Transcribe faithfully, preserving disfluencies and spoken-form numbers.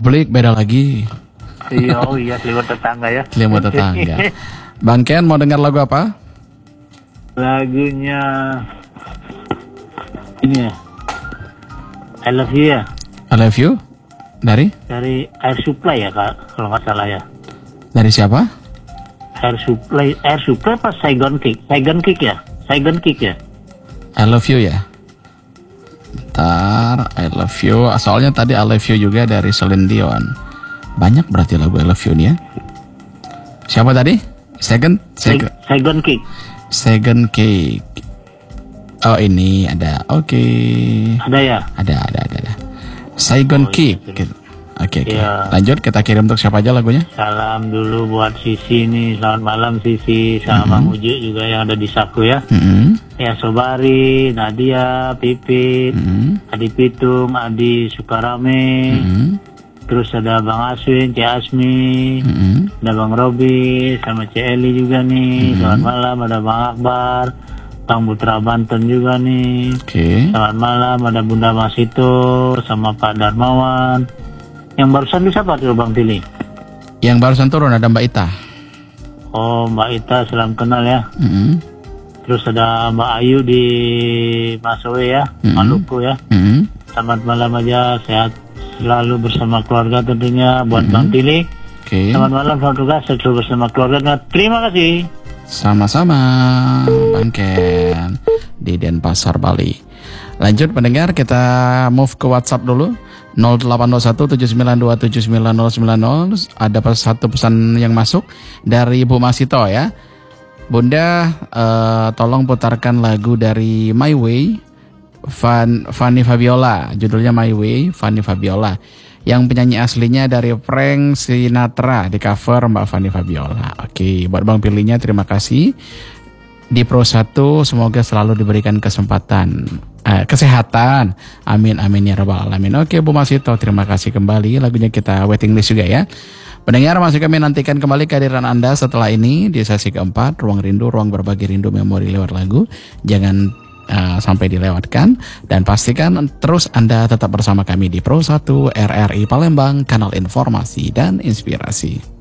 Republik beda lagi. Iya, oh iya, selimut tetangga ya. Selimut tetangga. Bang Ken mau dengar lagu apa? Lagunya ini ya, I Love You ya. I Love You dari? Dari Air Supply ya kak, kalau nggak salah ya. Dari siapa? Air Supply, Air Supply pas Saigon Kick, Saigon Kick ya, Saigon Kick ya. I Love You ya. Ntar I Love You. Soalnya tadi I Love You juga dari Celine Dion. Banyak berarti lagu I Love You nih ya. Siapa tadi? Second, second. Saigon Kick. Saigon Kick. Oh ini ada. Oke. Okay. Ada ya? Ada, ada, ada, ada. Saigon oh, Kick. Iya, gitu. Oke, okay, okay. Ya. Lanjut kita kirim untuk siapa aja lagunya? Salam dulu buat Sisi nih. Selamat malam Sisi. Sama mm-hmm. Mang Uju juga yang ada di Saku ya. Mm-hmm. Ya Sobari, Nadia, Pipit, mm-hmm. Adi Pitung, Adi Sukarame. Mm-hmm. Terus ada Bang Aswin, Cik Asmi, mm-hmm. ada Bang Robi, sama Cik Eli juga nih. Mm-hmm. Selamat malam, ada Bang Akbar, Bang Putra Banten juga nih. Okay. Selamat malam, ada Bunda Masito, sama Pak Darmawan. Yang barusan bisa apa tuh Bang Tili? Yang barusan turun ada Mbak Ita. Oh Mbak Ita, salam kenal ya. Mm-hmm. Terus ada Mbak Ayu di Masowe ya, mm-hmm. Maluku ya. Mm-hmm. Selamat malam aja, sehat selalu bersama keluarga tentunya buat mm-hmm. Bang Tili. Okay. Selamat malam, selamat tugas, selalu bersama keluarga. Terima kasih. Sama-sama Bang Ken di Denpasar, Bali. Lanjut pendengar, kita move ke WhatsApp dulu. nol delapan nol satu tujuh sembilan dua tujuh sembilan nol sembilan nol. Ada satu pesan yang masuk dari Bu Masito ya. Bunda, uh, tolong putarkan lagu dari My Way, Van, Fanny Fabiola. Judulnya My Way, Fanny Fabiola. Yang penyanyi aslinya dari Frank Sinatra, di cover Mbak Fanny Fabiola. Oke, buat Bang pilihnya terima kasih. Di Pro satu semoga selalu diberikan kesempatan, eh, kesehatan. Amin, amin ya rabbal alamin. Oke Bu Masito, terima kasih kembali. Lagunya kita waiting list juga ya. Pendengar, masih kami nantikan kembali kehadiran Anda setelah ini di sesi keempat, Ruang Rindu, Ruang Berbagi Rindu Memori lewat lagu. Jangan uh, sampai dilewatkan, dan pastikan terus Anda tetap bersama kami di Pro satu R R I Palembang, kanal informasi dan inspirasi.